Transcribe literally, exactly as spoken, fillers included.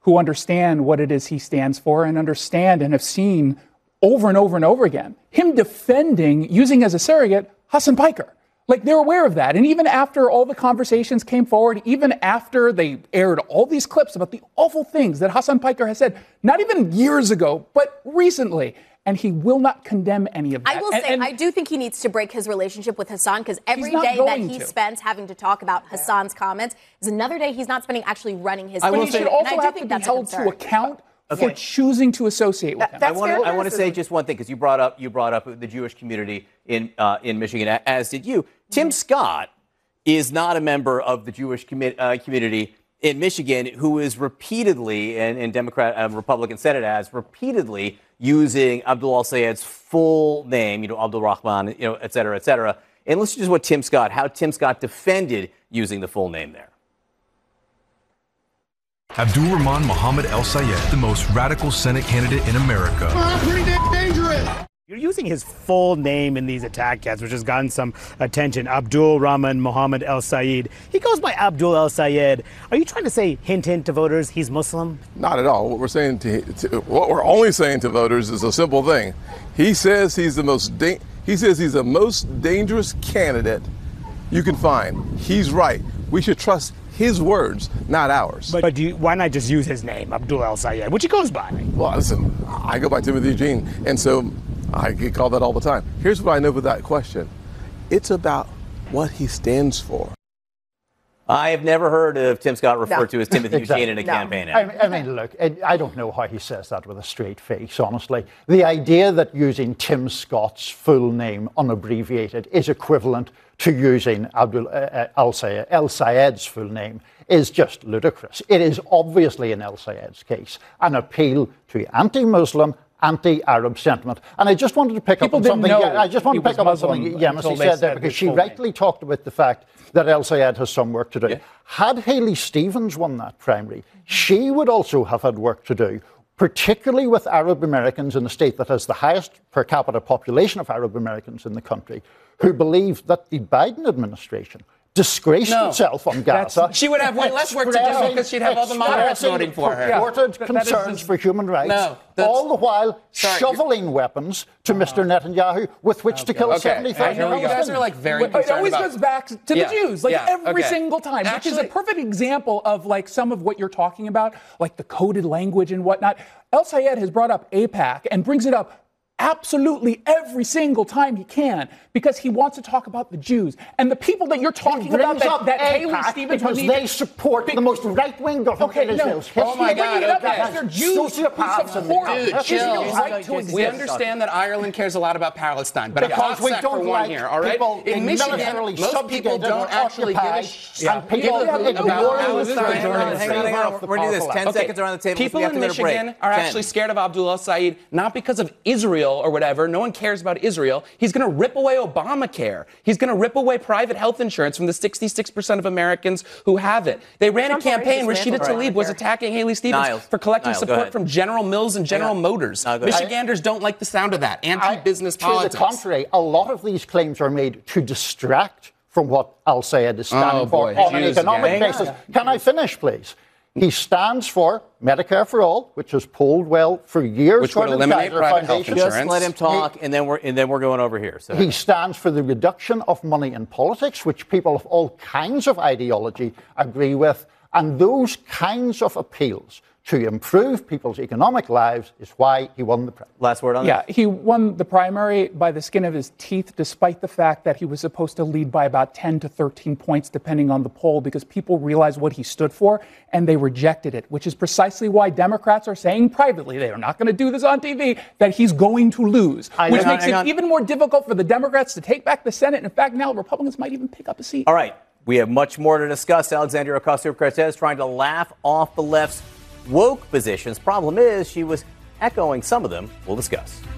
who understand what it is he stands for and understand and have seen over and over and over again him defending, using as a surrogate, Hassan Piker. Like, they're aware of that. And even after all the conversations came forward, even after they aired all these clips about the awful things that Hassan Piker has said, not even years ago, but recently, and he will not condemn any of that. I will and, say, and I do think he needs to break his relationship with Hassan, because every not day that going he to. spends having to talk about Hassan's comments is another day he's not spending actually running his I will campaign. say, And also I do have think to be that's a held to concern. account Okay. for choosing to associate with him. I want to I want to say just one thing, because you brought up you brought up the Jewish community in uh, in Michigan, as did you. Tim Scott is not a member of the Jewish commi- uh, community in Michigan, who is repeatedly, and, and Democrat uh, Republican Senate ads, repeatedly using Abdul al-Sayed's full name, you know, Abdul Rahman, you know, et cetera, et cetera. And listen to what Tim Scott, how Tim Scott defended using the full name there. Abdul Rahman Mohammed El-Sayed, the most radical Senate candidate in America. Oh, pretty dangerous. You're using his full name in these attack ads, which has gotten some attention. Abdul Rahman Mohammed El-Sayed. He goes by Abdul El-Sayed. Are you trying to say, hint, hint to voters, he's Muslim? Not at all. What we're saying to, to what we're only saying to voters is a simple thing. He says he's the most da- he says he's the most dangerous candidate you can find. He's right. We should trust his words, not ours. But, but do you, why not just use his name, Abdul El-Sayed, which he goes by? Well, listen, I go by Timothy Eugene, and so I get called that all the time. Here's what I know without question. It's about what he stands for. I have never heard of Tim Scott referred No. to as Timothy Exactly. Eugene in a No. campaign ad. I mean, I mean, look, it, I don't know how he says that with a straight face, honestly. The idea that using Tim Scott's full name unabbreviated is equivalent to using Abdul uh, El-Sayed, El-Sayed's full name is just ludicrous. It is obviously, in El-Sayed's case, an appeal to anti-Muslim, anti-Arab sentiment. And I just wanted to pick People up on didn't something. know Yeah, I just want he to pick was up on Muslim something Yemisi until they said there, said because his she full name. rightly talked about the fact that El-Sayed has some work to do. Yeah. Had Haley Stevens won that primary, she would also have had work to do, particularly with Arab Americans in a state that has the highest per capita population of Arab Americans in the country, who believe that the Biden administration disgraced No. itself on Gaza. She would have way less work to do expressing- because she'd have all the moderates expressing voting for her. purported Yeah. That- that is concerns the- for human rights, No, that's- all the while Sorry, shoveling weapons to Mister Netanyahu with which to kill Okay. seventy thousand Here we go. You guys are like very It concerned always about- goes back to the Yeah. Jews, like Yeah. every Okay. single time, which is a Actually- perfect example of like some of what you're talking about, like the coded language and whatnot. El-Sayed has brought up AIPAC and brings it up absolutely every single time he can, because he wants to talk about the Jews and the people that you're talking about brings that, up that AIPAC Haley Stevens because would need- they support Be- the most right-wing government Okay, in no. Israel's Oh history. my You're God, bringing it up okay. because they're Jews who Sociopaths and support Dude, That's chill. your right to We exist. understand that Ireland cares a lot about Palestine, but Because a we hot sec don't for one like here, all right? people In being Michigan, militarily most people subjugated don't or actually give a occupied, sh- and people give a have hoot about ignored Palestine. the Hang on, hang on, hang on. We're going to do this. Ten Okay. seconds around the table. People we have in to go to break. Michigan are Ten. actually scared of Abdul El-Sayed, not because of Israel or whatever. No one cares about Israel. He's going to rip away Obamacare. He's going to rip away private health insurance from the sixty-six percent of Americans who have it. They ran Trump a campaign. already Rashida dismantled Tlaib was Obamacare. attacking Haley Stevens Niles. for collecting Niles, go support ahead. from General Mills and General on. Motors. No, go ahead. Michiganders don't like the sound of that. Anti-business I, politics. To the contrary, a lot of these claims are made to distract from what Al-Sayed is standing Oh, for boy. on an Jews economic again. basis. Can I finish, please? He stands for Medicare for All, which has polled well for years. Which for would the eliminate Kaiser private health Foundation. insurance. Just let him talk, and then we're and then we're going over here. So He stands for the reduction of money in politics, which people of all kinds of ideology agree with. And those kinds of appeals to improve people's economic lives is why he won the primary. last word on Yeah, that. he won the primary by the skin of his teeth, despite the fact that he was supposed to lead by about ten to thirteen points, depending on the poll, because people realized what he stood for and they rejected it, which is precisely why Democrats are saying privately, they are not going to do this on T V, that he's going to lose, I- which hang on, makes hang it on. even more difficult for the Democrats to take back the Senate. In fact, now Republicans might even pick up a seat. All right, we have much more to discuss. Alexandria Ocasio-Cortez trying to laugh off the left's woke positions. Problem is, she was echoing some of them. We'll discuss.